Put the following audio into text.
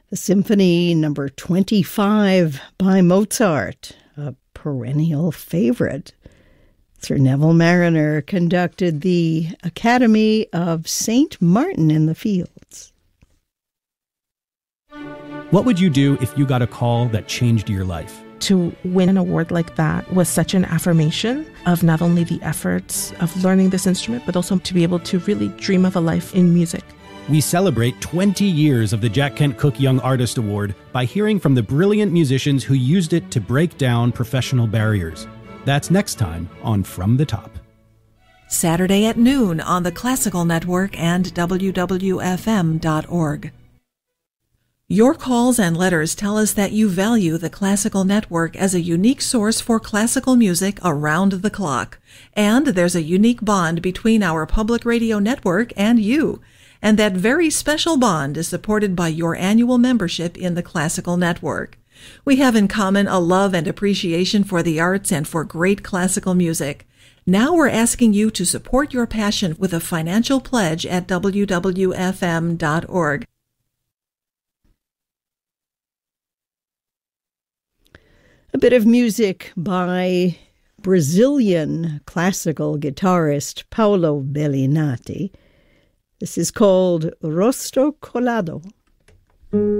The Symphony Number 25 by Mozart, a perennial favorite. Sir Neville Marriner conducted the Academy of St. Martin in the Fields. What would you do if you got a call that changed your life? To win an award like that was such an affirmation of not only the efforts of learning this instrument, but also to be able to really dream of a life in music. We celebrate 20 years of the Jack Kent Cooke Young Artist Award by hearing from the brilliant musicians who used it to break down professional barriers. That's next time on From the Top. Saturday at noon on the Classical Network and WWFM.org. Your calls and letters tell us that you value the Classical Network as a unique source for classical music around the clock. And there's a unique bond between our public radio network and you. And that very special bond is supported by your annual membership in the Classical Network. We have in common a love and appreciation for the arts and for great classical music. Now we're asking you to support your passion with a financial pledge at WWFM.org. A bit of music by Brazilian classical guitarist Paulo Bellinati. This is called Rosto Colado.